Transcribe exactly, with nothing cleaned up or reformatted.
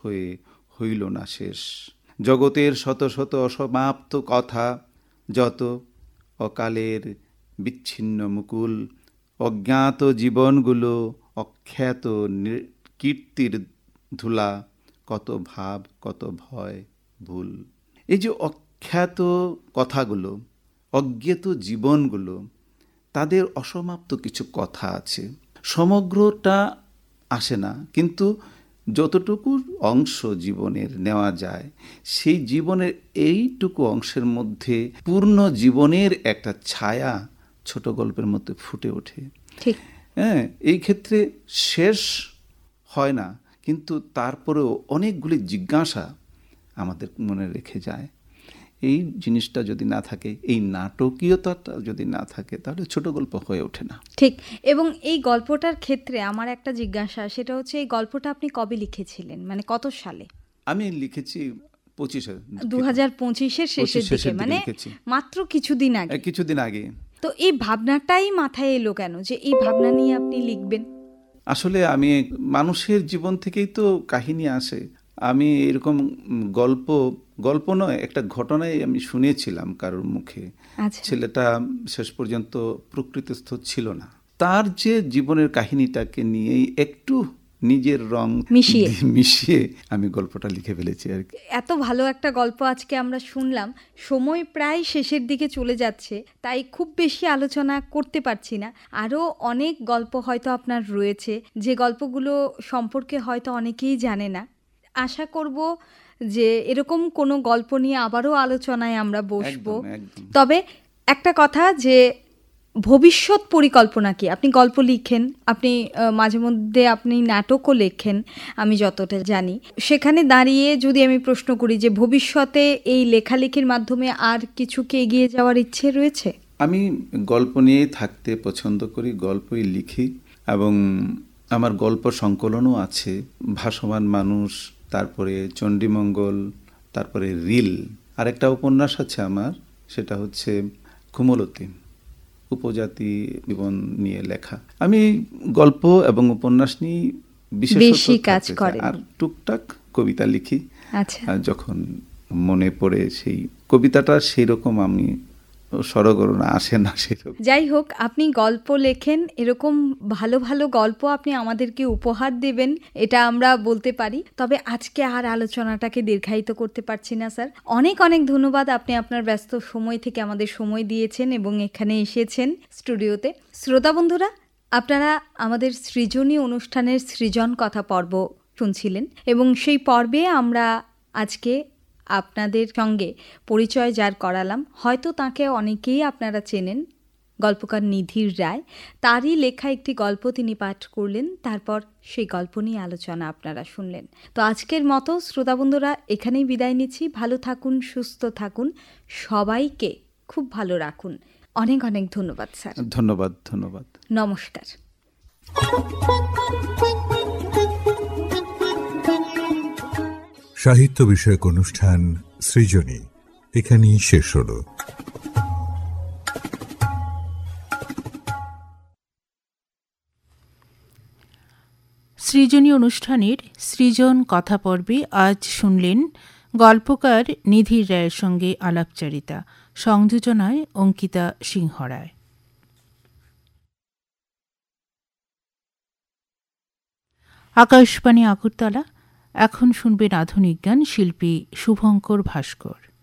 হয়ে হইল না শেষ। জগতের শত শত অসমাপ্ত কথা যত, অকালের বিচ্ছিন্ন মুকুল, অজ্ঞাত জীবনগুলো অখ্যাত কীর্তির ধুলা, কত ভাব কত ভয় ভুল। এই যে অখ্যাত কথাগুলো, অজ্ঞাত জীবনগুলো, তাদের অসমাপ্ত কিছু কথা আছে। সমগ্রটা আসে না, কিন্তু যতটুকু অংশ জীবনের নেওয়া যায়, সেই জীবনের এইটুকু অংশের মধ্যে পূর্ণ জীবনের একটা ছায়া ছোট গল্পের মধ্যে ফুটে ওঠে। ঠিক, হ্যাঁ, এই ক্ষেত্রে শেষ হয় না, কিন্তু তারপরেও অনেকগুলি জিজ্ঞাসা আমাদের মনে রেখে যায়। এই জিনিসটা যদি না থাকে, এই নাটকীয়তাটা যদি না থাকে, তাহলে ছোট গল্প হয়ে ওঠে না। ঠিক। এবং এই গল্পটার ক্ষেত্রে আমার একটা জিজ্ঞাসা, সেটা হচ্ছে এই গল্পটা আপনি কবে লিখেছিলেন, মানে কত সালে? আমি লিখেছি পঁচিশে দু হাজার পঁচিশের শেষের দিকে, মানে মাত্র কিছুদিন আগে। কিছুদিন আগে। তো এই ভাবনাটাই মাথায় এলো কেন যে এই ভাবনা নিয়ে আপনি লিখবেন? আসলে আমি মানুষের জীবন থেকেই তো কাহিনী আসে। আমি এরকম গল্প গল্প নয়, একটা ঘটনায় আমি শুনেছিলাম কারোর মুখে। ছেলেটা শেষ পর্যন্ত প্রকৃতিস্থ ছিল না, তার যে জীবনের কাহিনীটাকে নিয়েই একটু নিজের রং মিশিয়ে মিশিয়ে আমি গল্পটা লিখে ফেলেছি আর কি। এত ভালো একটা গল্প আজকে আমরা শুনলাম। সময় প্রায় শেষের দিকে চলে যাচ্ছে, তাই খুব বেশি আলোচনা করতে পারছি না। আরও অনেক গল্প হয়তো আপনার রয়েছে, যে গল্পগুলো সম্পর্কে হয়তো অনেকেই জানে না। আশা করব যে এরকম কোনো গল্প নিয়ে আবারও আলোচনায় আমরা বসবো। তবে একটা কথা, যে ভবিষ্যৎ পরিকল্পনা কি? আপনি গল্প লিখেন, আপনি মাঝে মধ্যে আপনি নাটকও লেখেন আমি যতটা জানি। সেখানে দাঁড়িয়ে যদি আমি প্রশ্ন করি যে ভবিষ্যতে এই লেখালেখির মাধ্যমে আর কিছু কি এগিয়ে যাওয়ার ইচ্ছে রয়েছে? আমি গল্প নিয়ে থাকতে পছন্দ করি, গল্পই লিখি, এবং আমার গল্প সংকলনও আছে। ভাসমান মানুষ, তারপরে চণ্ডীমঙ্গল, তারপরে রিল। আর একটা উপন্যাস আছে আমার, সেটা হচ্ছে কুমলতী, উপজাতি জীবন নিয়ে লেখা। আমি গল্প এবং উপন্যাস নিয়ে বেশি কাজ করি, আর টুকটাক কবিতা লিখি। আচ্ছা, যখন মনে পড়ে সেই কবিতাটা সেই রকম আমি সরগরণা আসে না সেরকম। যাই হোক, আপনি গল্প লেখেন, এরকম ভালো ভালো গল্প আপনি আমাদেরকে উপহার দেবেন, এটা আমরা বলতে পারি। তবে আজকে আর আলোচনাটাকে দীর্ঘায়িত করতে পারছি না স্যার। অনেক অনেক ধন্যবাদ, আপনি আপনার ব্যস্ত সময় থেকে আমাদের সময় দিয়েছেন এবং এখানে এসেছেন স্টুডিওতে। শ্রোতা বন্ধুরা, আপনারা আমাদের সৃজনী অনুষ্ঠানের সৃজন কথা পর্ব শুনছিলেন, এবং সেই পর্বে আমরা আজকে আপনাদের সঙ্গে পরিচয় যার করালাম, হয়তো তাকে অনেকেই আপনারা চেনেন, গল্পকার নিধির রায়। তারই লেখা একটি গল্প তিনি পাঠ করলেন, তারপর সেই গল্প নিয়ে আলোচনা আপনারা শুনলেন। তো আজকের মতো শ্রোতা বন্ধুরা এখানেই বিদায় নিচ্ছি। ভালো থাকুন, সুস্থ থাকুন, সবাইকে খুব ভালো রাখুন। অনেক অনেক ধন্যবাদ স্যার। ধন্যবাদ ধন্যবাদ নমস্কার। সাহিত্য বিষয়ক অনুষ্ঠান সৃজনী এখানেই শেষ হল। সৃজনী অনুষ্ঠানের সৃজন কথা পর্বে আজ শুনলেন গল্পকার নিধির রায়ের সঙ্গে আলাপচারিতা। সংযোজনায় অঙ্কিতা সিংহ রায়। আকাশবাণী আগরতলা। এখন শুনবেন আধুনিক গান, শিল্পী শুভঙ্কর ভাস্কর।